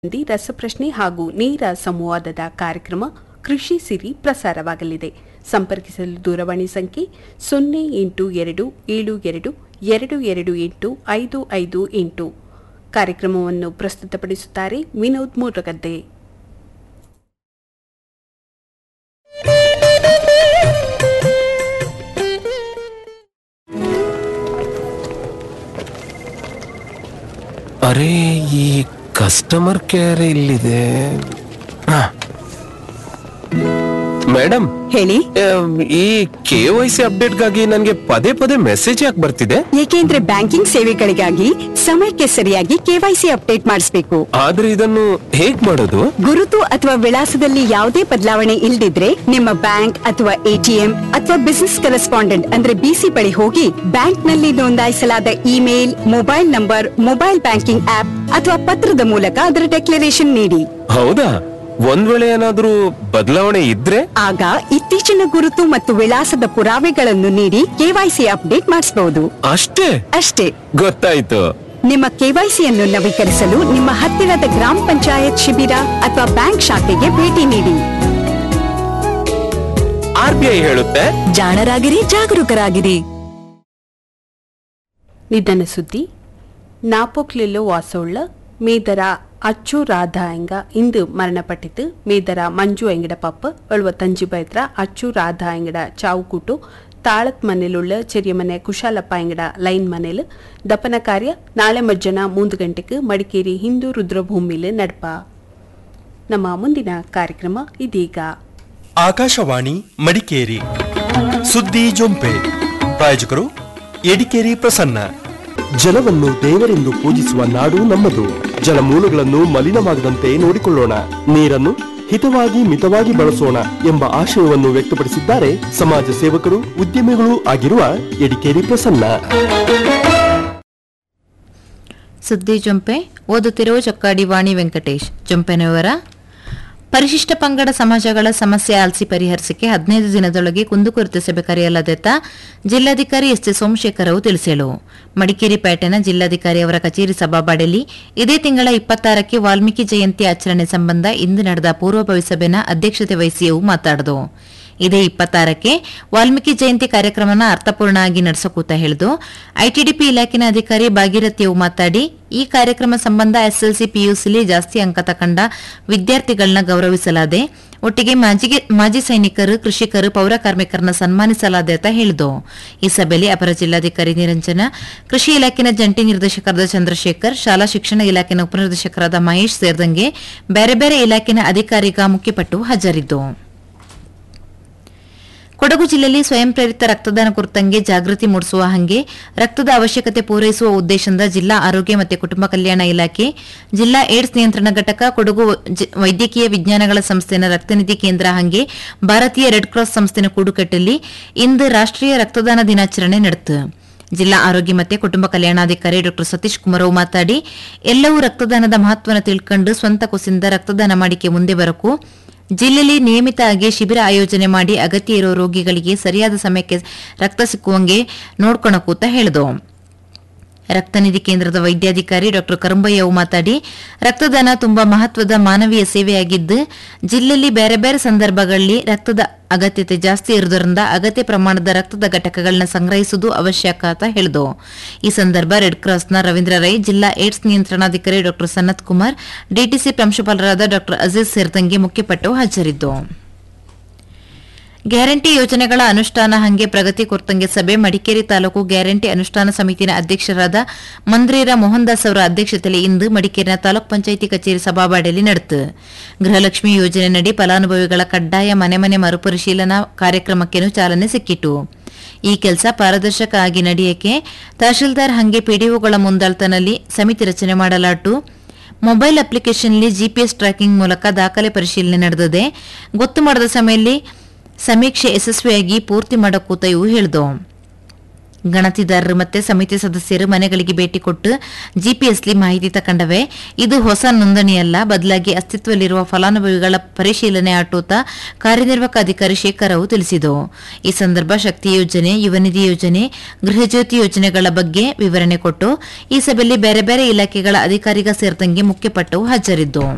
ರಸಪ್ರಶ್ನೆ ಹಾಗೂ ನೇರ ಸಂವಾದದ ಕಾರ್ಯಕ್ರಮ ಕೃಷಿ ಸಿರಿ ಪ್ರಸಾರವಾಗಲಿದೆ. ಸಂಪರ್ಕಿಸಲು ದೂರವಾಣಿ ಸಂಖ್ಯೆ 087222285558. ಕಾರ್ಯಕ್ರಮವನ್ನು ಪ್ರಸ್ತುತಪಡಿಸುತ್ತಾರೆ ವಿನೋದ್ ಮೂರಗದ್ದೆ. ಅರೆ, ಈ ಕಸ್ಟಮರ್ ಕೇರ್ ಇಲ್ಲಿದೆ. ಮೇಡಮ್ ಹೇಳಿ. ಈ KYC ಅಪ್ಡೇಟ್ಗಾಗಿ ನನಗೆ ಪದೇ ಪದೇ ಮೆಸೇಜ್ ಯಾಕೆ ಬರ್ತಿದೆ? ಏಕೆಂದ್ರೆ ಬ್ಯಾಂಕಿಂಗ್ ಸೇವೆಗಳಿಗಾಗಿ ಸಮಯಕ್ಕೆ ಸರಿಯಾಗಿ KYC ಅಪ್ಡೇಟ್ ಮಾಡಿಸಬೇಕು. ಆದ್ರೆ ಇದನ್ನು ಹೇಗ್ ಮಾಡೋದು? ಗುರುತು ಅಥವಾ ವಿಳಾಸದಲ್ಲಿ ಯಾವುದೇ ಬದಲಾವಣೆ ಇಲ್ದಿದ್ರೆ ನಿಮ್ಮ ಬ್ಯಾಂಕ್ ಅಥವಾ ATM ಅಥವಾ ಬಿಸಿನೆಸ್ ಕರೆಸ್ಪಾಂಡೆಂಟ್ ಅಂದ್ರೆ BC ಬಳಿ ಹೋಗಿ ಬ್ಯಾಂಕ್ ನಲ್ಲಿ ನೋಂದಾಯಿಸಲಾದ email, mobile number, mobile banking app ಅಥವಾ ಪತ್ರದ ಮೂಲಕ ಅದರ ಡೆಕ್ಲರೇಷನ್ ನೀಡಿ. ಹೌದಾ? ಒಂದ್ ವೇಳೆ ಏನಾದ್ರೂ ಬದಲಾವಣೆ ಇದ್ರೆ ಆಗ ಇತ್ತೀಚಿನ ಗುರುತು ಮತ್ತು ವಿಳಾಸದ ಪುರಾವೆಗಳನ್ನು ನೀಡಿ KYC ಅಪ್ಡೇಟ್ ಮಾಡಿಸಬಹುದು. ಅಷ್ಟೇ. ಗೊತ್ತಾಯ್ತು. ನಿಮ್ಮ KYCಯನ್ನು ನವೀಕರಿಸಲು ನಿಮ್ಮ ಹತ್ತಿರದ ಗ್ರಾಮ ಪಂಚಾಯತ್ ಶಿಬಿರ ಅಥವಾ ಬ್ಯಾಂಕ್ ಶಾಖೆಗೆ ಭೇಟಿ ನೀಡಿ. RBI ಹೇಳುತ್ತೆ, ಜಾಣರಾಗಿರಿ, ಜಾಗರೂಕರಾಗಿರಿ. ನಿಧನ ಸುದ್ದಿ. ನಾಪೊಕ್ಲಿಲ್ಲೋ ವಾಸವುಳ್ಳ ಮೇದರ ಅಚ್ಚು ರಾಧಾ ಎಂಗ ಇಂದು ಮರಣಪಟ್ಟಿತು. ಮೇದರ ಮಂಜು ಎಂಗಡ ಪಪ್ಪ 75 ಬೈತ್ರ ಅಚ್ಚು ರಾಧಾ ಎಂಗಡ ಚಾವುಕೂಟು ತಾಳತ್ ಮನೆಯಲ್ಲುಳ್ಳ ಚೆರಿಯ ಮನೆ ಕುಶಾಲಪ್ಪ ಎಂಗಡ ಲೈನ್ ಮನೆಲು ದಪನ ಕಾರ್ಯ ನಾಳೆ ಮಧ್ಯಾಹ್ನ 3 ಗಂಟೆಗೆ ಮಡಿಕೇರಿ ಹಿಂದೂ ರುದ್ರಭೂಮಿಲಿ ನಡಪ. ನಮ್ಮ ಮುಂದಿನ ಕಾರ್ಯಕ್ರಮ ಇದೀಗ. ಆಕಾಶವಾಣಿ ಮಡಿಕೇರಿ ಸುದ್ದಿ ಜೊಂಪೆ. ಪ್ರಾಯೋಜಕರು ಎಡಿಕೇರಿ ಪ್ರಸನ್ನ. ಜಲವನ್ನು ದೇವರೆಂದು ಪೂಜಿಸುವ ನಾಡು ನಮ್ಮದು. ಜಲಮೂಲಗಳನ್ನು ಮಲಿನವಾಗದಂತೆ ನೋಡಿಕೊಳ್ಳೋಣ, ನೀರನ್ನು ಹಿತವಾಗಿ ಮಿತವಾಗಿ ಬಳಸೋಣ ಎಂಬ ಆಶಯವನ್ನು ವ್ಯಕ್ತಪಡಿಸಿದ್ದಾರೆ ಸಮಾಜ ಸೇವಕರು, ಉದ್ಯಮಿಗಳು ಆಗಿರುವ ಎಡಿಕೇರಿ ಪ್ರಸನ್ನ. ಸುದ್ದಿ ಜೊಂಪೆ. ಓದುತ್ತಿರುವ ಚೊಕ್ಕಾಡಿ ವಾಣಿ ವೆಂಕಟೇಶ್. ಜೊಂಪೆನವರ ಪರಿಶಿಷ್ಟ ಪಂಗಡ ಸಮಾಜಗಳ ಸಮಸ್ಯೆ ಆಲಿಸಿ ಪರಿಹರಿಸಿಕೆ 15 ದಿನದೊಳಗೆ ಕುಂದುಕೊರತೆ ಸಭೆ ಕರೆಯಲಾದೆತ್ತ ಜಿಲ್ಲಾಧಿಕಾರಿ ಎಸ್ ಸೋಮಶೇಖರ್ ಅವರು ತಿಳಿಸಲು. ಮಡಿಕೇರಿ ಪೇಟೆನ ಜಿಲ್ಲಾಧಿಕಾರಿ ಅವರ ಕಚೇರಿ ಸಭಾಬಾಡಲಿ ಇದೇ ತಿಂಗಳ 26ಕ್ಕೆ ವಾಲ್ಮೀಕಿ ಜಯಂತಿ ಆಚರಣೆ ಸಂಬಂಧ ಇಂದು ನಡೆದ ಪೂರ್ವಭಾವಿ ಸಭೆನ ಅಧ್ಯಕ್ಷತೆ ವಹಿಸಿ ಅವು ಮಾತಾಡಿದು. ಇದೇ 26ಕ್ಕೆ ವಾಲ್ಮೀಕಿ ಜಯಂತಿ ಕಾರ್ಯಕ್ರಮನ ಅರ್ಥಪೂರ್ಣ ಆಗಿ ನಡೆಸಕೂತ ಹೇಳಿದು. ಐಟಿಡಿಪಿ ಇಲಾಖೆನ ಅಧಿಕಾರಿ ಭಾಗೀರಥಿಯವು ಮಾತಾಡಿ, ಈ ಕಾರ್ಯಕ್ರಮ ಸಂಬಂಧ SLC PUCಲಿ ಜಾಸ್ತಿ ಅಂಕ ತಕಂಡ ವಿದ್ಯಾರ್ಥಿಗಳನ್ನ ಗೌರವಿಸಲಾದೆ. ಒಟ್ಟಿಗೆ ಮಾಜಿ ಸೈನಿಕರು, ಕೃಷಿಕರು, ಪೌರ ಕಾರ್ಮಿಕರನ್ನ ಸನ್ಮಾನಿಸಲಾದೆ ಅಂತ ಹೇಳಿದು. ಈ ಸಭೆಯಲ್ಲಿ ಅಪರ ಜಿಲ್ಲಾಧಿಕಾರಿ ನಿರಂಜನ, ಕೃಷಿ ಇಲಾಖೆನ ಜಂಟಿ ನಿರ್ದೇಶಕರಾದ ಚಂದ್ರಶೇಖರ್, ಶಾಲಾ ಶಿಕ್ಷಣ ಇಲಾಖೆನ ಉಪನಿರ್ದೇಶಕರಾದ ಮಹೇಶ್ ಸೇರಿದಂಗೆ ಬೇರೆ ಬೇರೆ ಇಲಾಖೆನ ಅಧಿಕಾರಿಗ ಮುಖ್ಯಪಟ್ಟು ಹಾಜರಿದ್ದು. ಕೊಡಗು ಜಿಲ್ಲೆಯಲ್ಲಿ ಸ್ವಯಂ ಪ್ರೇರಿತ ರಕ್ತದಾನ ಕುರಿತಂಗೆ ಜಾಗೃತಿ ಮೂಡಿಸುವ ಹಂಗೆ ರಕ್ತದ ಅವಶ್ಯಕತೆ ಪೂರೈಸುವ ಉದ್ದೇಶದಿಂದ ಜಿಲ್ಲಾ ಆರೋಗ್ಯ ಮತ್ತು ಕುಟುಂಬ ಕಲ್ಯಾಣ ಇಲಾಖೆ, ಜಿಲ್ಲಾ ಏಡ್ಸ್ ನಿಯಂತ್ರಣ ಘಟಕ, ಕೊಡಗು ವೈದ್ಯಕೀಯ ವಿಜ್ಞಾನಗಳ ಸಂಸ್ಥೆನ ರಕ್ತನಿಧಿ ಕೇಂದ್ರ ಹಂಗೆ ಭಾರತೀಯ ರೆಡ್ ಕ್ರಾಸ್ ಸಂಸ್ಥೆನ ಕೂಡುಕಟ್ಟಲ್ಲಿ ಇಂದು ರಾಷ್ಟ್ರೀಯ ರಕ್ತದಾನ ದಿನಾಚರಣೆ ನಡೆಯಿತು. ಜಿಲ್ಲಾ ಆರೋಗ್ಯ ಮತ್ತು ಕುಟುಂಬ ಕಲ್ಯಾಣಾಧಿಕಾರಿ ಡಾ ಸತೀಶ್ ಕುಮಾರ್ ಮಾತಾಡಿ, ಎಲ್ಲವೂ ರಕ್ತದಾನದ ಮಹತ್ವನ ತಿಳ್ಕೊಂಡು ಸ್ವಂತ ಕುಸಿಂದ ರಕ್ತದಾನ ಮಾಡಿಕೆ ಮುಂದೆ ಬರಕು, ಜಿಲ್ಲೆಯಲ್ಲಿ ನಿಯಮಿತ ಆಗಿ ಶಿಬಿರ ಆಯೋಜನೆ ಮಾಡಿ ಅಗತ್ಯ ಇರೋ ರೋಗಿಗಳಿಗೆ ಸರಿಯಾದ ಸಮಯಕ್ಕೆ ರಕ್ತ ಸಿಕ್ಕುವಂಗೆ ನೋಡ್ಕೊಳಕೂತ ಹೇಳಿದು. ರಕ್ತನಿಧಿ ಕೇಂದ್ರದ ವೈದ್ಯಾಧಿಕಾರಿ ಡಾ ಕರಂಬಯ್ಯವು ಮಾತಾಡಿ, ರಕ್ತದಾನ ತುಂಬಾ ಮಹತ್ವದ ಮಾನವೀಯ ಸೇವೆಯಾಗಿದ್ದು ಜಿಲ್ಲೆಯಲ್ಲಿ ಬೇರೆ ಬೇರೆ ಸಂದರ್ಭಗಳಲ್ಲಿ ರಕ್ತದ ಅಗತ್ಯತೆ ಜಾಸ್ತಿ ಇರುವುದರಿಂದ ಅಗತ್ಯ ಪ್ರಮಾಣದ ರಕ್ತದ ಘಟಕಗಳನ್ನ ಸಂಗ್ರಹಿಸುವುದು ಅವಶ್ಯಕ ಅಂತ ಹೇಳಿದು. ಈ ಸಂದರ್ಭ ರೆಡ್ ಕ್ರಾಸ್ನ ರವೀಂದ್ರ ರೈ, ಜಿಲ್ಲಾ ಏಡ್ಸ್ ನಿಯಂತ್ರಣಾಧಿಕಾರಿ ಡಾ ಸನತ್ ಕುಮಾರ್, ಡಿಟಿಸಿ ಪ್ರಾಂಶುಪಾಲರಾದ ಡಾ ಅಜೀಜ್ ಸೇರಿದಂಗೆ ಮುಖ್ಯಪಟ್ಟು ಹಾಜರಿದ್ದು. ಗ್ಯಾರಂಟಿ ಯೋಜನೆಗಳ ಅನುಷ್ಠಾನ ಹಂಗೆ ಪ್ರಗತಿ ಕುರಿತಂಗೆ ಸಭೆ ಮಡಿಕೇರಿ ತಾಲೂಕು ಗ್ಯಾರಂಟಿ ಅನುಷ್ಠಾನ ಸಮಿತಿನ ಅಧ್ಯಕ್ಷರಾದ ಮಂದ್ರೇರ ಮೋಹನ್ ದಾಸ್ ಅವರ ಅಧ್ಯಕ್ಷತೆಯಲ್ಲಿ ಇಂದು ಮಡಿಕೇರಿನ ತಾಲೂಕ್ ಪಂಚಾಯಿತಿ ಕಚೇರಿ ಸಭಾಬಾಡಿಯಲ್ಲಿ ನಡೆಯಿತು. ಗೃಹಲಕ್ಷ್ಮಿ ಯೋಜನೆಯಡಿ ಫಲಾನುಭವಿಗಳ ಕಡ್ಡಾಯ ಮನೆ ಮರುಪರಿಶೀಲನಾ ಕಾರ್ಯಕ್ರಮಕ್ಕೇನು ಚಾಲನೆ ಸಿಕ್ಕಿತು. ಈ ಕೆಲಸ ಪಾರದರ್ಶಕ ಆಗಿ ನಡೆಯಕ್ಕೆ ತಹಶೀಲ್ದಾರ್ ಹಂಗೆ ಪಿಡಿಒಗಳ ಮುಂದಾಳತನಲ್ಲಿ ಸಮಿತಿ ರಚನೆ ಮಾಡಲಾಟು. ಮೊಬೈಲ್ ಅಪ್ಲಿಕೇಶನ್ನಲ್ಲಿ GPS ಟ್ರ್ಯಾಕಿಂಗ್ ಮೂಲಕ ದಾಖಲೆ ಪರಿಶೀಲನೆ ನಡೆದಿದೆ. ಗೊತ್ತು ಮಾಡದ ಸಮಯದಲ್ಲಿ ಸಮೀಕ್ಷೆ ಯಶಸ್ವಿಯಾಗಿ ಪೂರ್ತಿ ಮಾಡಕೂತ ಇವು ಹೇಳಿದು. ಗಣತಿದಾರರು ಮತ್ತೆ ಸಮಿತಿ ಸದಸ್ಯರು ಮನೆಗಳಿಗೆ ಭೇಟಿ ಕೊಟ್ಟು GPSಲಿ ಮಾಹಿತಿ ತಕೊಂಡವೆ. ಇದು ಹೊಸ ನೋಂದಣಿಯಲ್ಲ, ಬದಲಾಗಿ ಅಸ್ತಿತ್ವದಲ್ಲಿರುವ ಫಲಾನುಭವಿಗಳ ಪರಿಶೀಲನೆ ಆಟೋತ ಕಾರ್ಯನಿರ್ವಾಹಕ ಅಧಿಕಾರಿ ಶೇಖರ್ ಅವರು ತಿಳಿಸಿದರು. ಈ ಸಂದರ್ಭ ಶಕ್ತಿ ಯೋಜನೆ, ಯುವನಿಧಿ ಯೋಜನೆ, ಗೃಹಜ್ಯೋತಿ ಯೋಜನೆಗಳ ಬಗ್ಗೆ ವಿವರಣೆ ಕೊಟ್ಟು ಈ ಸಭೆಯಲ್ಲಿ ಬೇರೆ ಬೇರೆ ಇಲಾಖೆಗಳ ಅಧಿಕಾರಿಗ ಸೇರಿದಂಗೆ ಮುಖ್ಯಪಟ್ಟು ಹಾಜರಿದ್ದು.